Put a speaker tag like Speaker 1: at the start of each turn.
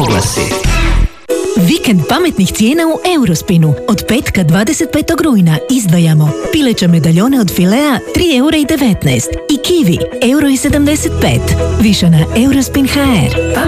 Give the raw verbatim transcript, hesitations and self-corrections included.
Speaker 1: oglasi.
Speaker 2: Vikend pametnih cijena u Eurospinu. Od petka dvadeset petog rujna izdvajamo pileće medaljone od filea tri eura i devetnaest i kiwi euro i sedamdeset pet. Više na eurospin tačka hr.